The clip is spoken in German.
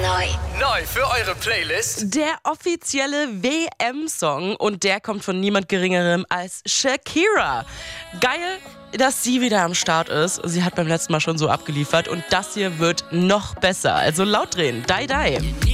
Neu für eure Playlist. Der offizielle WM-Song und der kommt von niemand Geringerem als Shakira. Geil, dass sie wieder am Start ist. Sie hat beim letzten Mal schon so abgeliefert und das hier wird noch besser. Also laut drehen. Die.